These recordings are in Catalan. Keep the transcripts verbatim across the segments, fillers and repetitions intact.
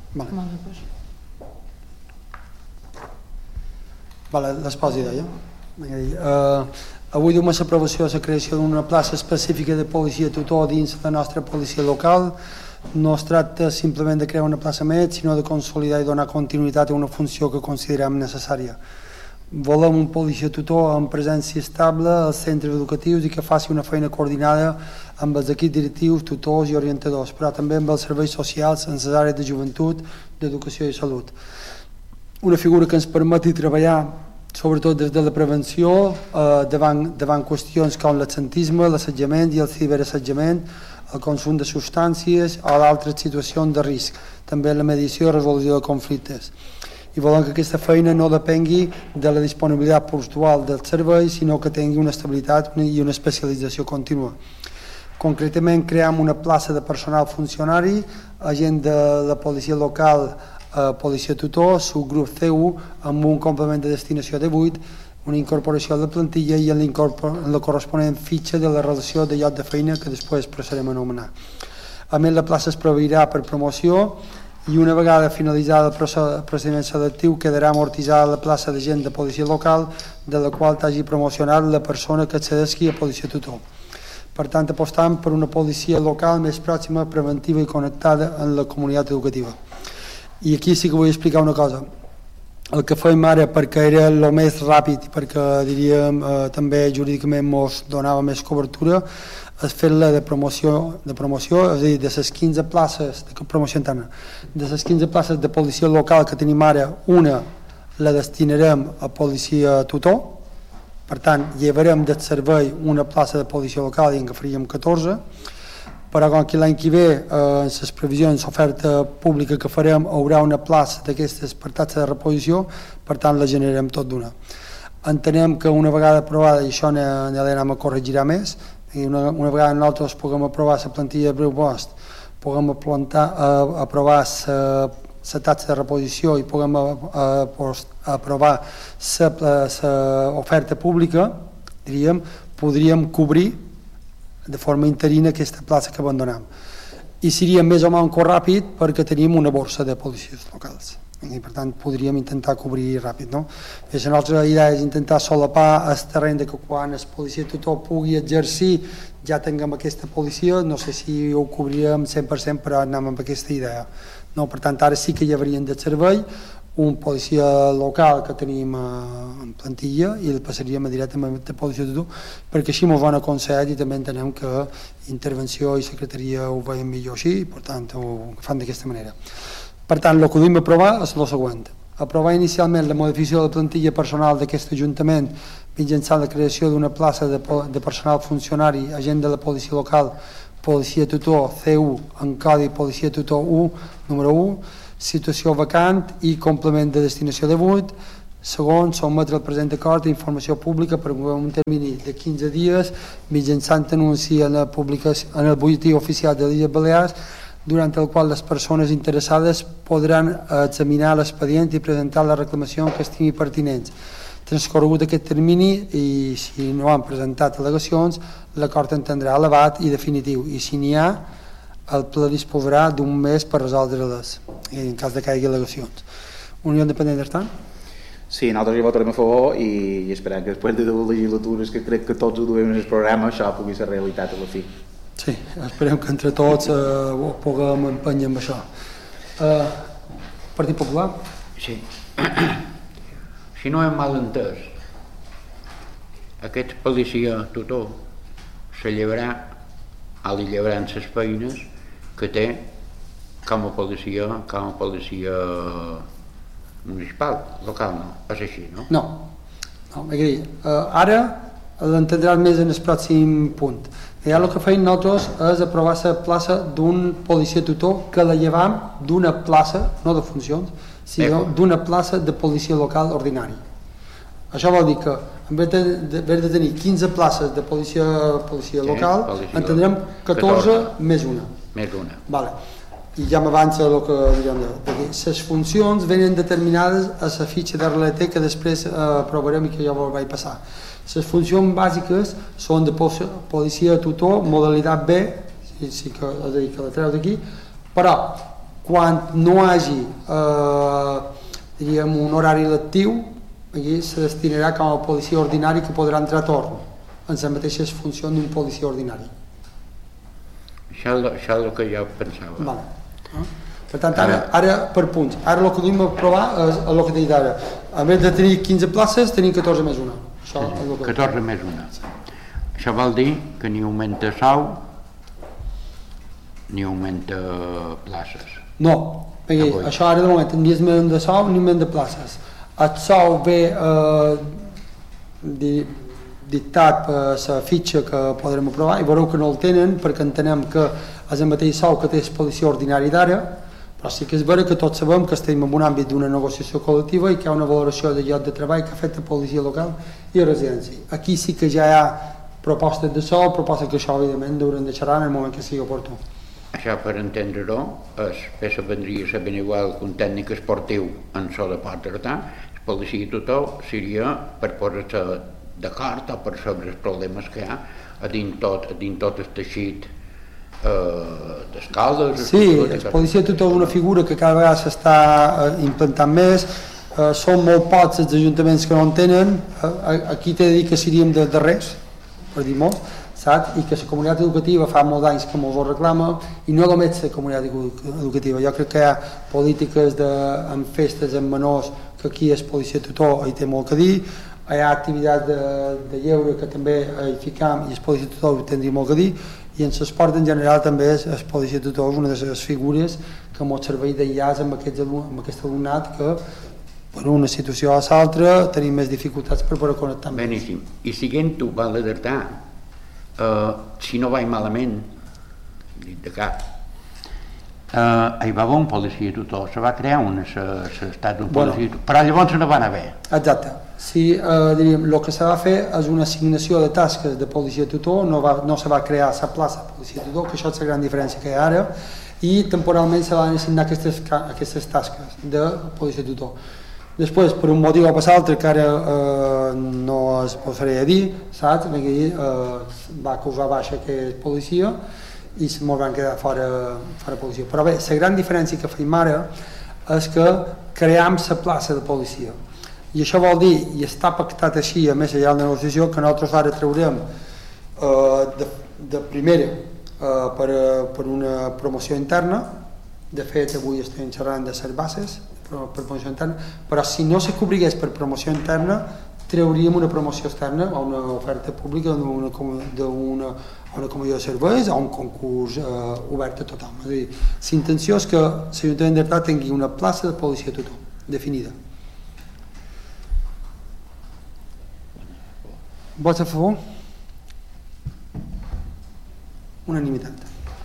Vale. Vale, l'esposi deia. Uh, avui duem a l'aprovació la creació d'una plaça específica de policia tutor dins la nostra policia local. No es tracta simplement de crear una plaça més, sinó de consolidar i donar continuïtat a una funció que considerem necessària. Volem un policia tutor amb presència estable als centres educatius i que faci una feina coordinada amb els equips directius, tutors i orientadors, però també amb els serveis socials en les àrees de joventut, d'educació i salut. Una figura que ens permeti treballar sobretot des de la prevenció eh, davant, davant qüestions com l'absentisme, l'assetjament i el ciberassetjament, el consum de substàncies o d'altres situacions de risc, també la mediació i resolució de conflictes. I volem que aquesta feina no depengui de la disponibilitat puntual del servei, sinó que tingui una estabilitat i una especialització contínua. Concretament, creem una plaça de personal funcionari, agent de la policia local, eh, policia tutor, subgrup C u, amb un complement de destinació de vuit, una incorporació a la plantilla i en la corresponent fitxa de la relació de lloc de feina que després procedem a anomenar. A més, la plaça es proveirà per promoció i una vegada finalitzada el procediment selectiu quedarà amortitzada la plaça d'agent de policia local de la qual t'hagi promocionat la persona que accedeixi a policia tutor. Per tant, apostam per una policia local més pròxima, preventiva i connectada en la comunitat educativa. I aquí sí que vull explicar una cosa. El que fèiem ara, perquè era el més ràpid i perquè diríem eh, també jurídicament ens donava més cobertura, és fer-la de promoció, de promoció, és a dir, de les quinze places de promoció interna, de les quinze places de policia local que tenim ara, una la destinarem a policia tutor, per tant, llevarem del servei una plaça de policia local i en agafaríem catorze, però com que l'any que ve, eh, en les previsions d'oferta pública que farem, haurà una plaça d'aquestes per taxa de reposició, per tant la generarem tot d'una. Entenem que una vegada aprovada, i això n'anem a corregirà més, i una, una vegada nosaltres puguem aprovar la plantilla de pressupost, puguem plantar, eh, aprovar la taxa de reposició i puguem eh, aprovar l'oferta pública, diríem, podríem cobrir de forma interina aquesta plaça que abandonem. I seria més o menys ràpid perquè tenim una borsa de policies locals. I per tant podríem intentar cobrir ràpid, no? I la nostra idea és intentar solapar el terreny de que quan el policia tutor pugui exercir ja tinguem aquesta policia, no sé si ho cobriríem cent per cent, però anem amb aquesta idea. No, per tant, ara sí que hi haurien de servei un policia local que tenim en plantilla i el passaríem directament de policia tutor, perquè així ens van aconsellar i també entenem que intervenció i secretaria ho veiem millor així, i per tant ho fan d'aquesta manera. Per tant, el que duim a aprovar és el següent. Aprovar inicialment la modificació de la plantilla personal d'aquest Ajuntament mitjançant la creació d'una plaça de, de personal funcionari, agent de la policia local, policia tutor C u en codi policia tutor u, número u, situació vacant i complement de destinació de vuit. Segon, sotmetre el present acord d'informació pública per un termini de quinze dies mitjançant anunci en el, en el butlletí oficial de les Illes Balears, durant el qual les persones interessades podran examinar l'expedient i presentar la reclamació que estigui pertinents. Transcorregut aquest termini i si no han presentat al·legacions, l'acord entendrà elevat i definitiu, i si n'hi ha, el ple disposarà d'un mes per resoldre-les, en cas de que hi hagi al·legacions. Unió Independent d'Estant? Sí, nosaltres hi votarem a favor i, i esperem que després de dues legislatures que crec que tots ho duem en el programa, això pugui ser realitat a la fi. Sí, esperem que entre tots eh, ho puguem empenyar amb això. Eh, Partit Popular? Sí. Si no hem mal entès, aquest policia tutor se llevarà a li llevaran les feines que té com a policia, com a policia municipal, local, no? És així, no? No, no m'he dit, uh, ara l'entendràs més en el pròxim punt. I ara el que feim nosaltres és aprovar la plaça d'un policia tutor que la llevam d'una plaça, no de funcions, sinó d'una plaça de policia local ordinari. Això vol dir que en vez de, de, de tenir quinze places de policia, policia local, sí, policia en tindrem catorze, catorze més una. Més una. Vale. I ja m'avança el que diríem de... Les funcions venen determinades a la fitxa de R L T que després eh, aprovarem i que ja vaig passar. Les funcions bàsiques són de policia tutor, modalitat B, sí, sí que, és a dir, que la treu d'aquí, però quan no hi hagi eh, diríem, un horari lectiu, aquí se destinarà com a policia ordinari que podrà entrar a torn en les mateixes funcions d'un policia ordinari. Això és, això és el que jo pensava. Vale. Eh? Per tant, ara, ara per punts. Ara el que duim a provar és el que he dit ara. A més de tenir quinze places, tenim catorze més una. Això és el que catorze més una. Això vol dir que ni augmenta sou ni augmenta places. No, perquè això ara de moment ni és augment de sou ni augment de places. El sou ve eh, dictat per la fitxa que podrem aprovar i veureu que no el tenen perquè entenem que és el mateix sou que té la policia ordinària d'ara, però sí que és vera que tots sabem que estem en un àmbit d'una negociació col·lectiva i que hi ha una valoració de lloc de treball que afecta policia local i residència. Aquí sí que ja hi ha propostes de sou, propostes que això evidentment haurem de xerrar en el moment que sigui oportú. Això, per entendre-ho, és peça vendria a ser ben igual que un tècnic esportiu en so de pot tratar, el policia tutor seria per posar-se d'acord o per sobre els problemes que hi ha a dins tot, a dins tot el teixit eh, d'escaldes. Sí, el policia tutor és una figura que cada vegada s'està eh, implantant més, eh, són molt pocs els ajuntaments que no en tenen, eh, aquí t'he de dir que seríem de darrers, per dir molt, saps? I que la comunitat educativa fa molts anys que molt ho reclama i no només la comunitat educativa, jo crec que hi ha polítiques de, en festes, en menors, que aquí és policia tutor i té molt que dir, hi ha activitats de, de lleure que també hi ficam i el policia tutor tindria molt que dir i en l'esport en general també és el policia tutor és una de les figures que ens serveix d'enllaç amb, aquests, amb aquest alumnat que per una situació a l'altra tenim més dificultats per poder connectar amb ells. Beníssim. I siguent tu, val de dir-te, Uh, si no vaig malament, dit de cap, uh, hi va haver un policia tutor, se va crear un estat d'un policia bueno, tutor, però llavors no van haver. Exacte. Sí, uh, diríem, el que se va fer és una assignació de tasques de policia tutor, no, va, no se va crear la plaça de policia tutor, que això és la gran diferència que hi ha ara, i temporalment se van assignar aquestes, aquestes tasques de policia tutor. Després, per un motiu o per l'altre, que ara eh, no es posaria a dir, saps? Perquè eh, va causar baixa aquest policia i ens van quedar fora, fora policia. Però bé, la gran diferència que fem ara és que cream la plaça de policia. I això vol dir, i està pactat així, a més allà de la negociació, que nosaltres ara traurem eh, de, de primera eh, per, per una promoció interna. De fet, avui estem xerrant de les bases, per promoció interna, però si no se cobrigués per promoció interna trauríem una promoció externa o una oferta pública d'una una comissió de serveis o un concurs eh, obert a tothom. És a dir, la intenció és que l'Ajuntament d'Artà tingui una plaça de policia a tothom, definida. Vots a favor? Unanimitat.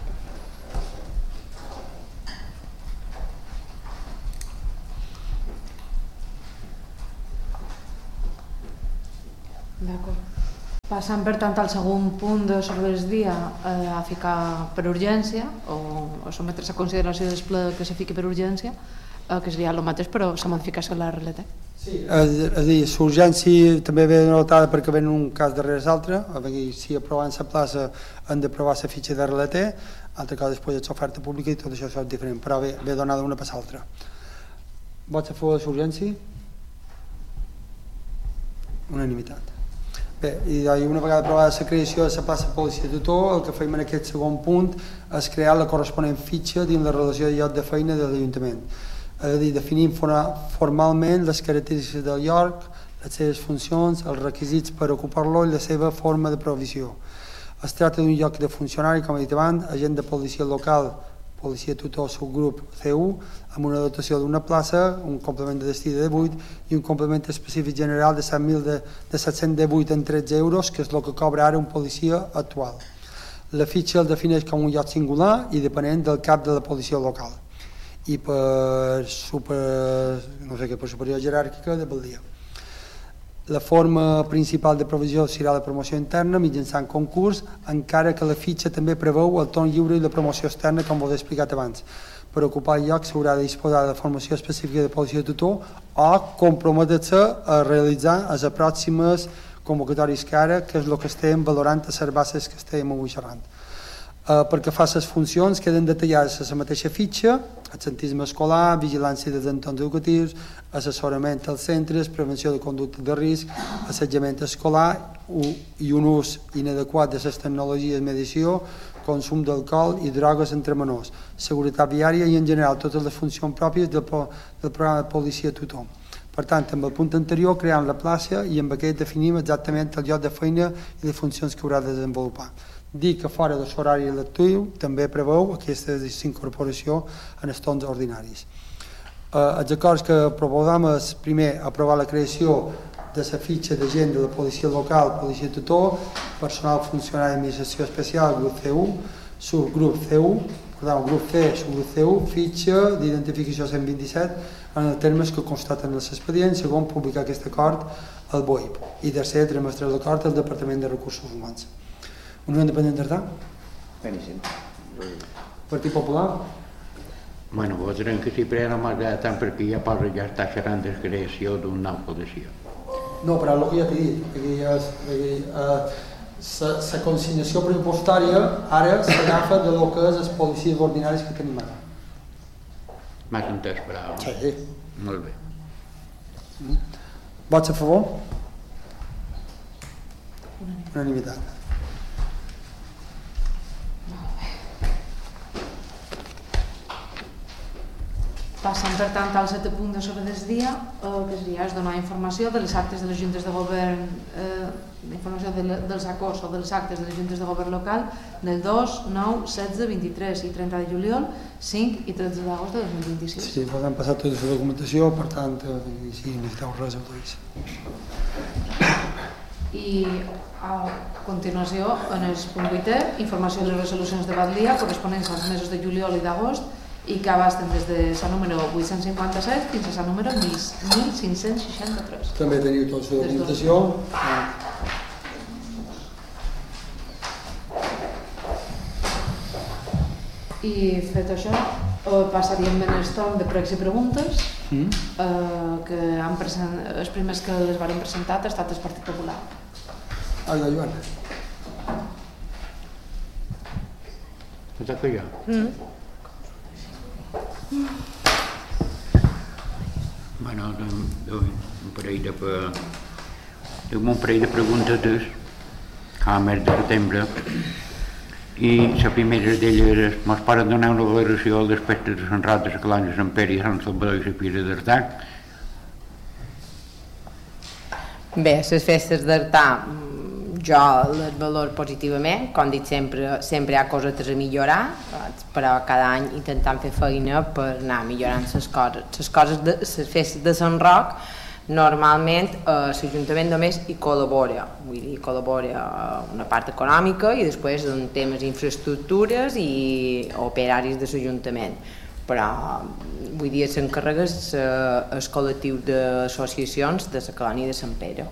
D'acord. Passant per tant al segon punt de l'ordre del dia eh, a ficar per urgència o, o sometre's a consideració del ple que se fiqui per urgència, eh, que seria el mateix però la modificació de la R L T. Sí, és a dir, l'urgència també ve notada perquè ven un cas darrere l'altre, si aprovant la plaça han d'aprovar la fitxa de R L T, altra cosa després és l'oferta pública i tot això és diferent, però ve, ve donada una per l'altra. Vots a favor de l'urgència? Unanimitat. Bé, i una vegada aprovada la creació de la plaça de policia tutor, el que fem en aquest segon punt és crear la corresponent fitxa dins la relació de lloc de feina de l'Ajuntament. És a dir, definim formalment les característiques del lloc, les seves funcions, els requisits per ocupar-lo i la seva forma de provisió. Es tracta d'un lloc de funcionari, com he dit abans, agent de policia local, policia tutor subgrup C u, amb una dotació d'una plaça, un complement de destí de divuit i un complement específic general de set-cents divuit en tretze euros, que és el que cobra ara un policia actual. La fitxa el defineix com un lloc singular i depenent del cap de la policia local i per, super, no sé què, per superior jeràrquica de Baldia. La forma principal de provisió serà la promoció interna mitjançant concurs, encara que la fitxa també preveu el torn lliure i la promoció externa, com vos he explicat abans. Per ocupar el lloc s'haurà de disposar de formació específica de policia tutor o comprometre-se a realitzar les pròximes convocatòries que ara, que és el que estem valorant a les bases que estem avui xerrant. perquè fa les funcions queden detallades a la mateixa fitxa: absentisme escolar, vigilància dels entorns educatius, assessorament als centres, prevenció de conductes de risc, assetjament escolar i un ús inadequat de les tecnologies de mediació, consum d'alcohol i drogues entre menors, seguretat viària i en general totes les funcions pròpies del, del programa de policia a tothom. Per tant, amb el punt anterior creem la plaça i amb aquest definim exactament el lloc de feina i les funcions que haurà de desenvolupar. Dir que fora de l'horari lectiu també preveu aquesta incorporació en els torns ordinaris. Eh, els acords que proposam és, primer, aprovar la creació de la fitxa de gent de la policia local, policia tutor, personal funcionari d'administració especial, grup C u, subgrup C u, perdó, grup C, subgrup C u, fitxa d'identificació cent vint-i-set, en els termes que constaten en l'expedient, segon, publicar aquest acord al B O I P. I tercer, trimestrar l'acord al Departament de Recursos Humans. Unió Independent d'Artà? Beníssim. Partit Popular? Bueno, votarem que sí, però no m'agrada tant perquè ja posa, ja està xerrant de creació d'un nou policia. No, però el que ja t'he dit, perquè ja és, perquè la consignació pressupostària ara s'agafa de lo que és les policies ordinaris que tenim ara. M'has entès, però... Sí. Molt bé. Vots a favor? Unanimitat. Passant, per tant, al setè punt de sobre del dia, eh, que seria és donar informació de les actes de les juntes de govern, eh, informació de le, dels acords o dels actes de les juntes de govern local del dos, nou, setze, vint-i-tres i trenta de juliol, cinc i tretze d'agost de dos mil vint-i-sis. Sí, podem passar tota la documentació, per tant, eh, si necessiteu res, ho dic. I a continuació, en el punt vuitè, informació de les resolucions de Batllia corresponents als mesos de juliol i d'agost, i que abasten des de la número vuit-cents cinquanta-set fins a la número mil cinc-cents seixanta-tres. També teniu tota la documentació. I fet això, passaríem en el torn de pregs i preguntes, mm. eh, que han present, els primers que les van presentar ha estat el Partit Popular. Ai, la Joana. Ho toca jo? Mm. Bueno, un parell de, un parell de preguntes a mes de setembre i la primera d'elles és: mos poden donar una valoració als aspectes de Sant Roc, de la Colònia de Sant Pere i Sant Salvador i la Fira d'Artà? Bé, les festes d'Artà jo les valoro positivament, com dic sempre, sempre hi ha cosetes a millorar, però cada any intentant fer feina per anar millorant les coses. Les coses de les festes de Sant Roc, normalment eh, l'Ajuntament només hi col·labora, vull dir, col·labora una part econòmica i després en temes d'infraestructures i operaris de l'Ajuntament. Però, vull dir, s'encarrega el col·lectiu d'associacions de la Colònia de Sant Pere.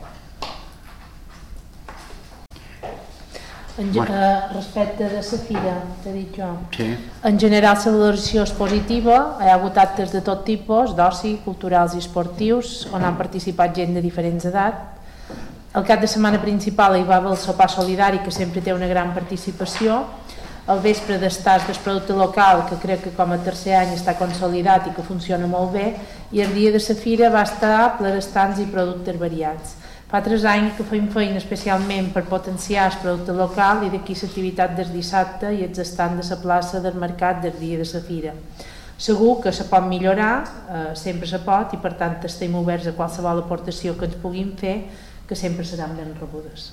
En, eh, respecte de la fira, t'he dit jo. Sí. En general la valoració és positiva, hi ha hagut actes de tot tipus, d'oci, culturals i esportius, on han participat gent de diferents edats. El cap de setmana principal hi va haver el sopar solidari, que sempre té una gran participació. El vespre d'estats del producte local, que crec que com a tercer any està consolidat i que funciona molt bé, i el dia de la fira va estar ple d'estants i productes variats. Fa tres anys que fem feina especialment per potenciar el producte local i d'aquí l'activitat del dissabte i els estants de la plaça del mercat del dia de la fira. Segur que se pot millorar, eh, sempre se pot, i per tant estem oberts a qualsevol aportació que ens puguin fer, que sempre seran ben rebudes.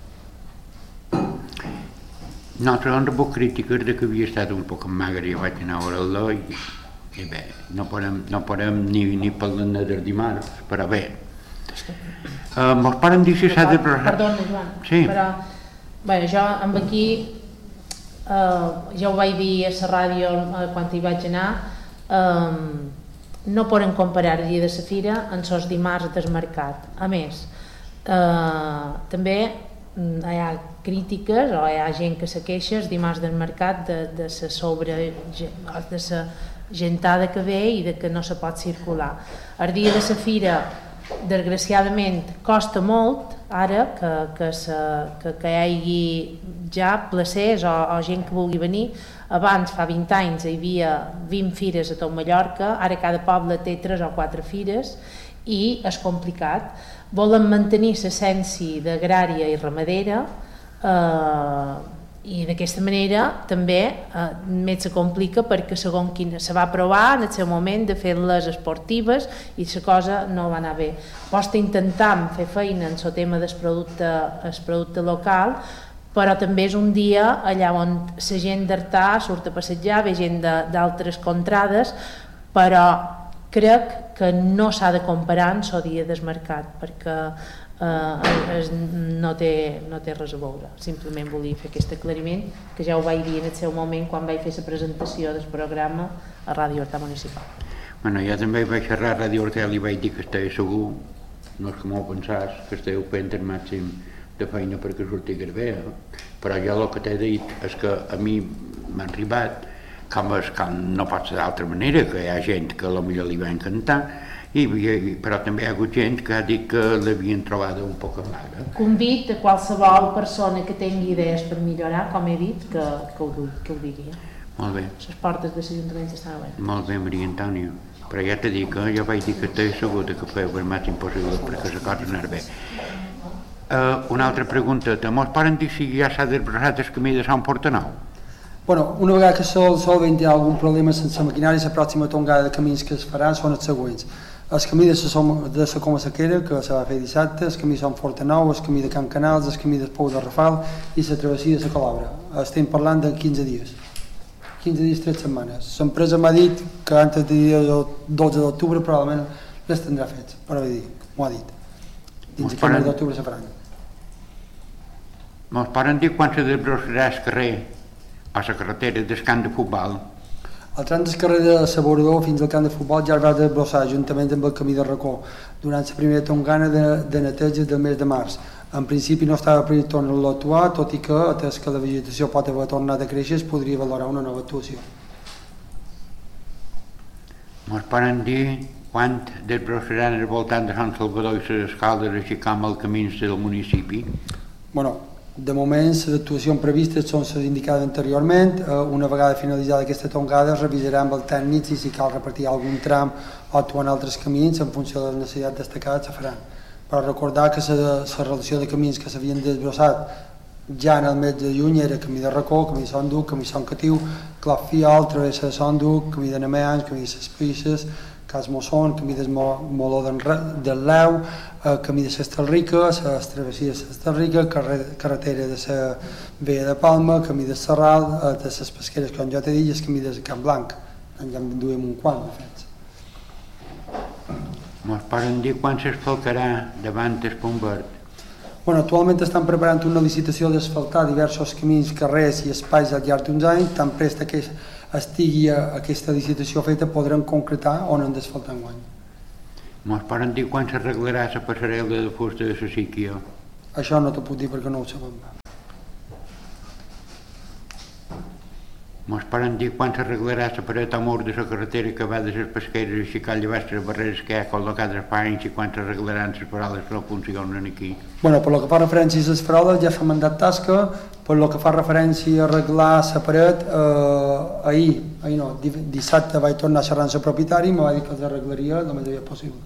Nosaltres hem rebut crítiques de que havia estat un poc magre, jo vaig anar a veure-lo i, i bé, no podem, no podem ni, ni parlar del dimarts, però bé. Uh, mos poden dir si s'ha de... Perdona, Joan, sí. Però bé, jo amb aquí uh, ja ho vaig dir a la ràdio uh, quan hi vaig anar, um, no poden comparar el dia de la fira amb els dimarts del mercat. A més, uh, també hi ha crítiques o hi ha gent que se queixa els dimarts del mercat de, de la sobre de la gentada que ve i de que no se pot circular. El dia de la fira desgraciadament costa molt ara que, que, se, que, que hi hagi ja placers o, o gent que vulgui venir. Abans, fa vint anys, hi havia vint fires a tot Mallorca, ara cada poble té tres o quatre fires i és complicat. Volen mantenir l'essència d'agrària i ramadera eh, i d'aquesta manera també eh, més se complica perquè segons quina se va provar en el seu moment de fer-les esportives i la cosa no va anar bé. Posta intentant fer feina en el tema del producte, el producte local, però també és un dia allà on la gent d'Artà surt a passejar, ve gent d'altres contrades, però crec que no s'ha de comparar en el dia del mercat perquè eh, es, no, té, no té res a veure. Simplement volia fer aquest aclariment que ja ho vaig dir en el seu moment quan vaig fer la presentació del programa a Ràdio Horta Municipal. Bueno, jo també vaig xerrar a Ràdio Horta i vaig dir que estava segur, no és que m'ho pensàs, que esteu fent el màxim de feina perquè sortigués bé, eh? Però jo el que t'he dit és que a mi m'ha arribat com és que no pot ser d'altra manera, que hi ha gent que potser li va encantar, i, però també hi ha hagut gent que ha dit que l'havien trobat un poc amarga. Convit a qualsevol persona que tingui idees per millorar, com he dit, que, que, ho, que ho digui. Molt bé. Les portes de l'Ajuntament estan obertes. Molt bé, Maria Antònia. Però ja t'he dit que jo vaig dir que estava segur que feu el màxim possible perquè la cosa anés bé. Uh, una altra pregunta, mos poden dir si ja s'ha desbrosat el camí de Sant Portanau? Bueno, una vegada que sol, solvent hi ha algun problema sense maquinari, la pròxima tongada de camins que es faran són els següents. El camí de la Coma Sequera, que se va fer dissabte, el camí de Sant Portanau, el camí de Can Canals, el camí del Pou de Rafal i la travessia de la Calabra. Estem parlant de quinze dies. quinze dies, tres setmanes. L'empresa m'ha dit que antes del dia dotze d'octubre probablement les tindrà fets, però vull dir, m'ho ha dit. Dins el mes d'octubre se faran. Mos poden dir quan se desbrossarà el carrer o la carretera del camp de futbol? El tram del carrer de Saborador fins al camp de futbol ja el va desbrossar juntament amb el camí de Racó durant la primera tongana de, de neteja del mes de març. En principi no estava previst tornar-lo a actuar, tot i que, atès que la vegetació pot haver tornat a créixer, es podria valorar una nova actuació. Mos poden dir quan desbrossaran al voltant de Sant Salvador i les escaldes, així com els camins del municipi? Bueno, de moment les actuacions previstes són les indicades anteriorment. Una vegada finalitzada aquesta tongada es revisarà amb el tècnic i si cal repartir algun tram o actuar en altres camins en funció de les necessitats destacades se faran. Però recordar que la relació de camins que s'havien desbrossat ja en el mes de juny era camí de Racó, camí de Son Duc, camí de Son Catiu, Clot Fiol, travessa de Son Duc, camí de Nameans, camí de les Peixes, Cas Mosson, camí del Moló del Leu, camí de l'Estelrica, la travessia de l'Estelrica, carretera de la Vella de Palma, camí de Serral, de les pesqueres, com jo t'he dit, i el camí de Camp Blanc. Ja en duem un quant, de fet. Mos poden dir quan s'asfaltarà davant el Punt Verd? Bueno, actualment estan preparant una licitació d'asfaltar diversos camins, carrers i espais al llarg d'uns anys. Tan prest que estigui aquesta licitació feta podran concretar on han d'asfaltar enguany. Mos poden dir quan s'arreglarà la passarel·la de fusta de la Síquia? Això no t'ho puc dir perquè no ho sabem. Mos poden dir quan s'arreglarà la paret o mur de la carretera que va de les pesqueres així que llevat les barreres que hi ha col·locades fa anys i quan s'arreglaran les faroles que no funcionen aquí? Bueno, per lo que fa referència a les faroles ja s'ha mandat tasca. Per lo que fa referència a arreglar la paret, eh, ahir, ahir no, dissabte vaig tornar a xerrar amb el propietari i me va dir que els arreglaria el més aviat possible.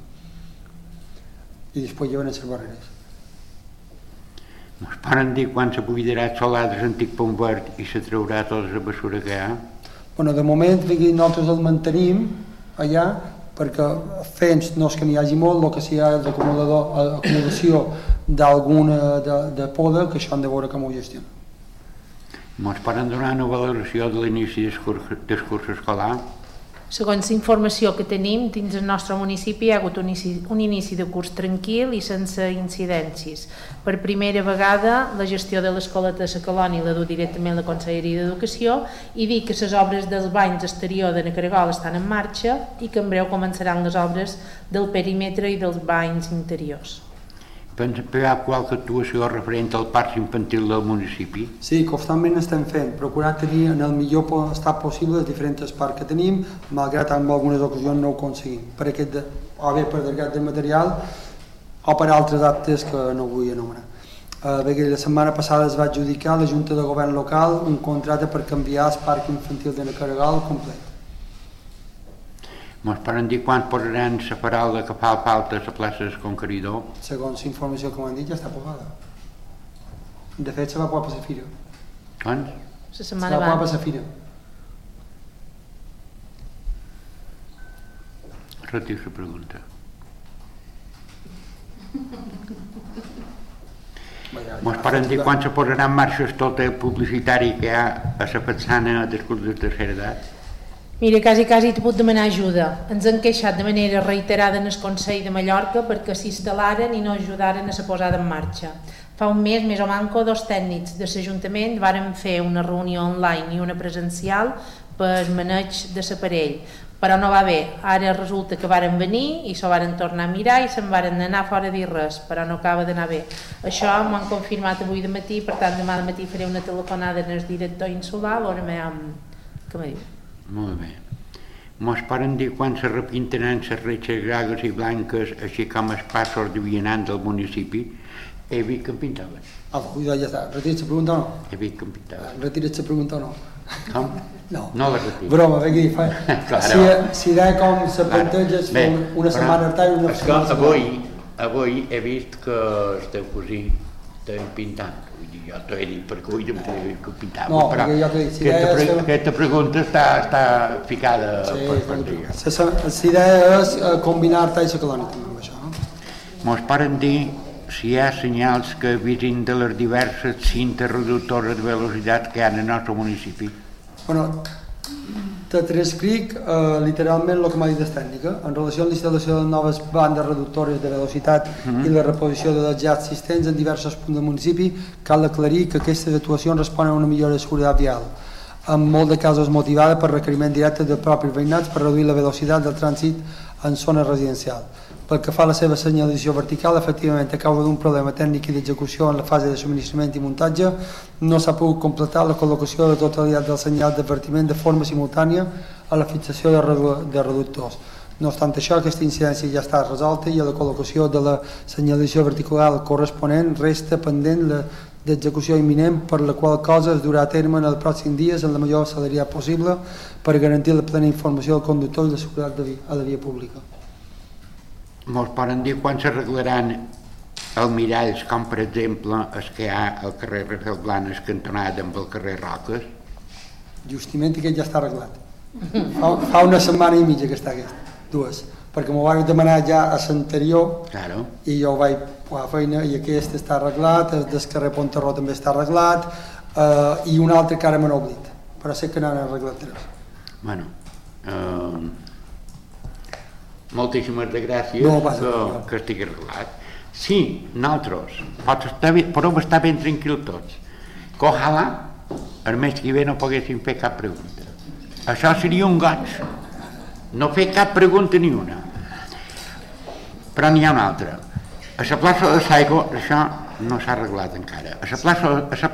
I després lleven les barreres. Mos poden dir quan se buidarà el solar de l'antic Punt Verd i se traurà tota la bessura que hi ha? Bueno, de moment nosaltres el mantenim allà perquè fent no és que n'hi hagi molt, el que sí hi ha és l'acumulació d'alguna de, de poda que això han de veure com ho gestiona. Mos poden donar una valoració de l'inici del curs, del curs escolar? Segons la informació que tenim, dins el nostre municipi hi ha hagut un inici, un inici de curs tranquil i sense incidències. Per primera vegada, la gestió de l'escoleta de la colònia la du directament la Conselleria d'Educació i dir que les obres dels banys exterior de Nacaragol estan en marxa i que en breu començaran les obres del perímetre i dels banys interiors. Pensa que hi ha qualque actuació referent al parc infantil del municipi? Sí, constantment estem fent, procurar tenir en el millor estat possible els diferents parcs que tenim, malgrat en algunes ocasions no ho aconseguim. Per aquest, o bé per desgast de material, o per altres actes que no vull anomenar. Uh, bé, la setmana passada es va adjudicar a la Junta de Govern local un contracte per canviar el parc infantil de Nacaregal complet. Ens poden dir quan posaran la paraula que fa falta a la plaça del Conqueridor? Segons la informació que m'han dit ja està posada. De fet, se va poder per la fira. Doncs? La Se setmana va poder per abans. la fira. Retiro la pregunta. Ens poden dir quan se posarà en marxa el tot el publicitari que hi ha a la façana del club de tercera edat? Mira, quasi, quasi t'he pogut demanar ajuda. Ens han queixat de manera reiterada en el Consell de Mallorca perquè s'instal·laren i no ajudaren a la posada en marxa. Fa un mes, més o manco, dos tècnics de l'Ajuntament varen fer una reunió online i una presencial per maneig de l'aparell, però no va bé. Ara resulta que varen venir i s'ho varen tornar a mirar i se'n varen anar fora a dir res, però no acaba d'anar bé. Això m'ho han confirmat avui de matí, per tant demà de matí faré una telefonada al director insular a veure què me diu. Molt bé. Ens poden dir quan se repintaran les retxes grogues i blanques, així com els passos de vianants del municipi? He vist que en pintaven. Ah, doncs ja està. Retires la pregunta o no? He vist que en pintaven. Retires la pregunta o no? Com? No. No la retiro. Broma, ve que fa... Claro. Si, si deia com se planteges Bé, una setmana tard i una és que setmana avui, avui he vist que el teu cosí estava pintant. Vull dir, jo t'ho he dit perquè avui no t'he dit que pintava. No, però perquè jo t'he dit, si aquesta, deies pre que- aquesta pregunta està, està ficada Sí, per partida. la idea és eh, combinar tall i colònia també amb això. No? Ens poden dir si hi ha senyals que avisen de les diverses cintes reductores de velocitat que hi ha en el nostre municipi. Bueno, te transcric eh, literalment el que m'ha dit la tècnica. En relació amb l'instal·lació de noves bandes reductores de velocitat Mhm. i la reposició de dels ja existents en diversos punts del municipi, cal aclarir que aquestes actuacions responen a una millora de seguretat vial, en molt de casos motivada per requeriment directe dels propis veïnats per reduir la velocitat del trànsit en zones residencials. Pel que fa a la seva senyalització vertical, efectivament, a causa d'un problema tècnic i d'execució en la fase de subministrament i muntatge, no s'ha pogut completar la col·locació de la totalitat del senyal d'advertiment de forma simultània a la fixació de, redu de reductors. No obstant això, aquesta incidència ja està resolta i a la col·locació de la senyalització vertical corresponent resta pendent la d'execució imminent, per la qual cosa es durà a terme en els pròxims dies en la major celeritat possible per garantir la plena informació del conductor i la seguretat de via, a la via pública. Ens poden dir quan s'arreglaran els miralls, com per exemple els que hi ha al carrer Rafael Blanes cantonada amb el carrer Roques? Justament aquest ja està arreglat. Fa, fa una setmana i mitja que està aquest, dues, perquè m'ho van demanar ja a l'anterior Claro. i jo vaig posar feina i aquest està arreglat, el del carrer Pontarró també està arreglat eh, i un altre que ara me n'he oblidat, però sé que n'han arreglat tres. Bueno, eh, moltíssimes de gràcies No passa que, res. que estigui arreglat. Sí, nosaltres, pots estar bé, podeu estar ben tranquils tots. Que ojalà el mes que ve no poguéssim fer cap pregunta. Això seria un goig. No fer cap pregunta ni una. Però n'hi ha una altra. A la plaça de Saigo això no s'ha arreglat encara. A la plaça, a la